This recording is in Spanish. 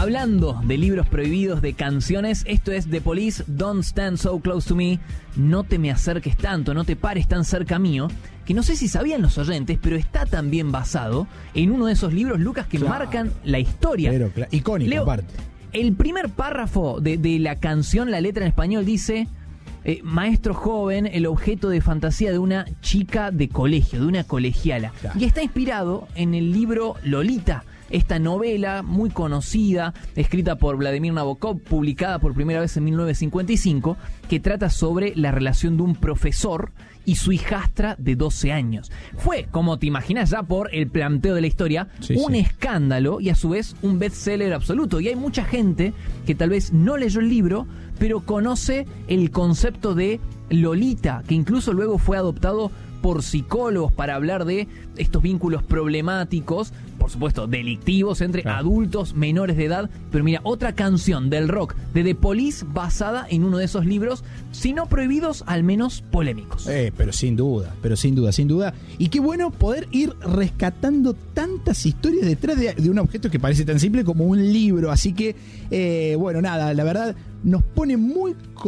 Hablando de libros prohibidos, de canciones, esto es The Police, Don't Stand So Close to Me. No te me acerques tanto, no te pares tan cerca mío. Que no sé si sabían los oyentes, pero está también basado en uno de esos libros, Lucas, que marcan la historia. Pero, icónico, Leo, aparte. El primer párrafo de la canción, la letra en español, dice: maestro joven, el objeto de fantasía de una chica de colegio, de una colegiala. Claro. Y está inspirado en el libro Lolita, esta novela muy conocida, escrita por Vladimir Nabokov, publicada por primera vez en 1955, que trata sobre la relación de un profesor y su hijastra de 12 años. Fue, como te imaginas ya por el planteo de la historia, un escándalo y a su vez un bestseller absoluto. Y hay mucha gente que tal vez no leyó el libro, pero conoce el concepto de Lolita, que incluso luego fue adoptado por psicólogos para hablar de estos vínculos problemáticos, por supuesto delictivos, entre adultos menores de edad. Pero mira, otra canción del rock de The Police basada en uno de esos libros, si no prohibidos, al menos polémicos. Pero sin duda. Y qué bueno poder ir rescatando tantas historias detrás de un objeto que parece tan simple como un libro. Así que, bueno, nada, la verdad nos pone muy